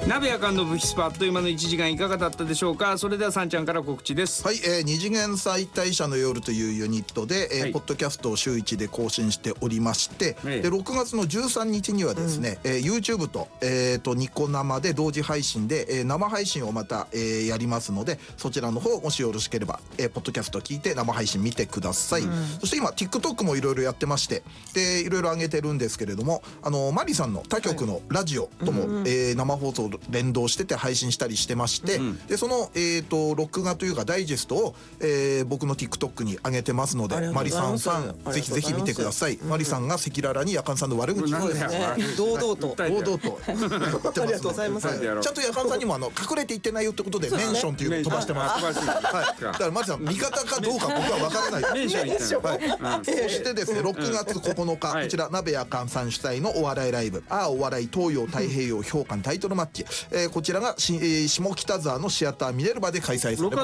鍋やかんのブヒスパ、あっという間の1時間いかがだったでしょうか。それではさんちゃんから告知です。 はい、二次元再退社の夜というユニットで、ポッドキャストを週1で更新しておりまして、で6月の13日にはですね、YouTube と、ニコ生で同時配信で、生配信をまた、やりますので、そちらの方もしよろしければ、ポッドキャスト聞いて生配信見てください。そして今 TikTok もいろいろやってまして、でいろいろ上げてるんですけれども、マリさんの他局のラジオとも、生放送連動してて配信したりしてまして、でその、録画というかダイジェストを、僕の TikTok に上げてますので、マリさんぜひぜひ見てください。マリさんが赤裸々にやかんさんの悪口を堂々と言ってますので、ちゃんとやかんさんにも隠れていってないよってことでメンションというの飛ばしてます。だからマリさん味方かどうか僕は分からない。 メンション言ってそしてですね、6月9日こちら鍋やかんさん主催のお笑いライブ、お笑い東洋太平洋評価タイトルマッチ、こちらが下北沢のシアターミネルバで開催されます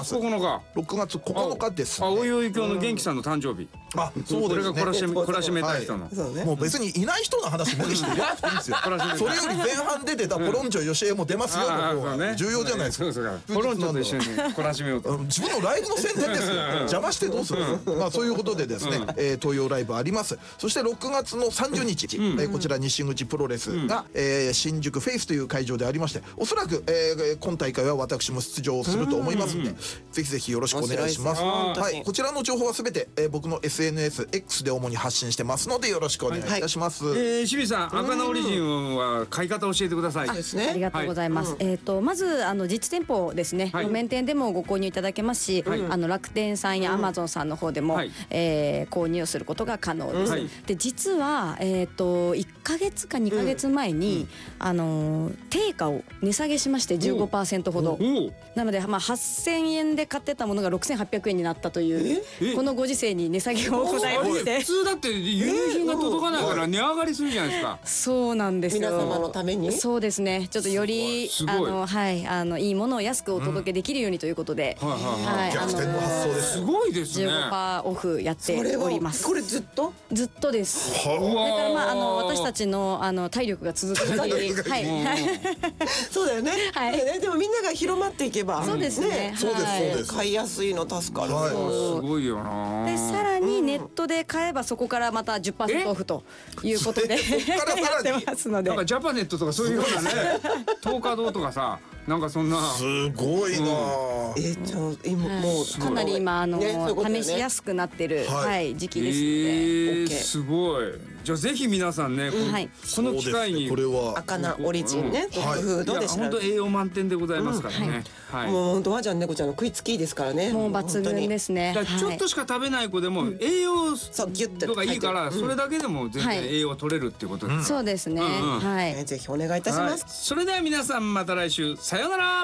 。6月9日ですね。 おいおい今日の元気さんの誕生日。 そうですね。 これが懲らしめた人の、 もう別にいない人の話無理してやらなくていいんですよ。それより前半で出たポロンチョヨシエも出ますよの方が重要じゃないですか。 ポロンチョと一緒に懲らしめようと。 自分のライブの宣伝ですよ。邪魔してどうする。そういうことでですね、東洋ライブあります。そして6月の30日、こちら西口プロレスが新宿フェイスという会場でありまして、おそらく今大会は私も出場すると思いますので、ぜひぜひよろしくお願いします。はい、こちらの情報はすべて僕の SNS、X で主に発信してますのでよろしくお願いいたします。 清水さん、赤菜オリジンは買い方教えてください。 ありがとうございます。まず実店舗ですね、路面店でもご購入いただけますし、楽天さんやアマゾンさんの方でも購入することが可能です。で実は1ヶ月か2ヶ月前に定価を値下げしまして 15% ほど。なので8000円で買ってたものが6800円になったというこのご時世に値下げを行いまして。 普通だって輸入品が届かないから値上がりするじゃないですか。 そうなんですよ。 皆様のために。 そうですね。ちょっとよりいいものを安くお届けできるようにということで、 逆転の発想です。 すごいですね。 15% オフやっております。 これずっとです。 だから私たちの体力が続く限り、 そうだよね。でもみんなが広まっていけば、 そうですね。 買いやすいの助かる。 すごいよな。 でさらにネットで買えばそこからまた 10% オフということでやってますので。 なんかジャパネットとかそういうようなね、東華堂とかさ、なんかそんなすごいな。 今もうかなり今試しやすくなってる時期ですので。 すごい。じゃあぜひ皆さんね、この機会に赤菜オリジンね、ドッグフードで本当栄養満点でございますからね。 もう本当ワンちゃん猫ちゃんの食いつきいいですからね。 もう抜群ですね。 ちょっとしか食べない子でも栄養とかいいから、それだけでも全然栄養取れるっていうことです。 そうですね。 ぜひお願いいたします。 それでは皆さんまた来週、さようなら。